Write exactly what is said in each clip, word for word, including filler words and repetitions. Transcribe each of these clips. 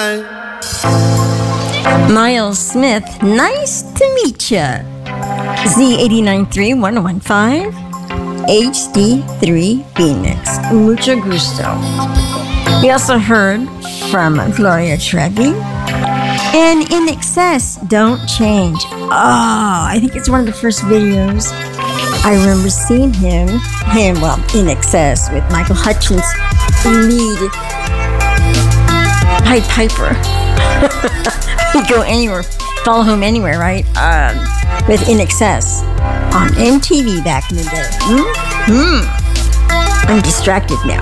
night. Miles Smith, nice to meet ya. Z eighty-nine point three, one oh five, H D three Phoenix. Mucho gusto. We also heard from Gloria Trevi. And In Excess, Don't Change. Oh, I think it's one of the first videos I remember seeing him, him, well, In Excess with Michael Hutchins, lead Pied Piper. You go anywhere, follow him anywhere, right? Um, with In Excess on M T V back in the day. Mm-hmm. I'm distracted now.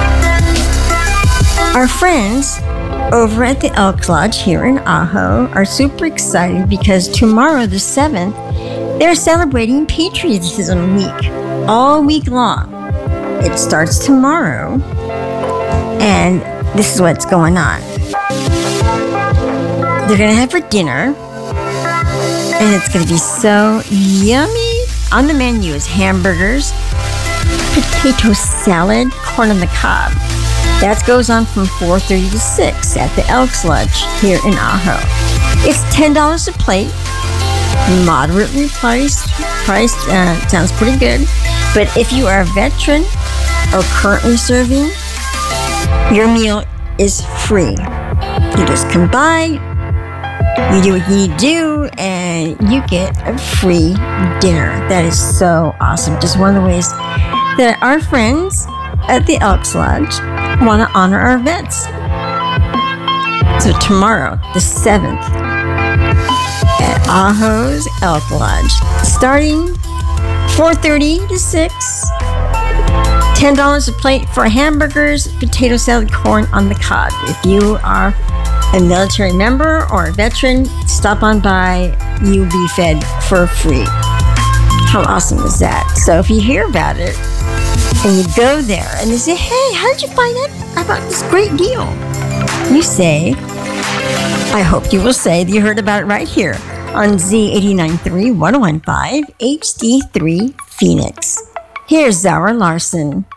Our friends over at the Elks Lodge here in Ajo are super excited because tomorrow, the seventh, they're celebrating Patriotism Week all week long. It starts tomorrow, and this is what's going on. They're going to have for dinner, and it's going to be so yummy. On the menu is hamburgers, potato salad, corn on the cob. That goes on from four thirty to six at the Elks Lodge here in Ajo. It's ten dollars a plate, moderately priced. Priced uh, sounds pretty good. But if you are a veteran or currently serving, your meal is free. You just come by, you do what you need to do, and you get a free dinner. That is so awesome. Just one of the ways that our friends at the Elks Lodge want to honor our vets. So tomorrow, the seventh, at Ajo's Elk Lodge, starting four thirty to six, ten dollars a plate for hamburgers, potato salad, corn on the cob. If you are a military member or a veteran, stop on by, you'll be fed for free. How awesome is that? So if you hear about it, and you go there and they say, hey, how did you find out about this great deal? You say, I hope you will say that you heard about it right here on Z eighty-nine point three, one oh five, H D three Phoenix. Here's Zara Larson.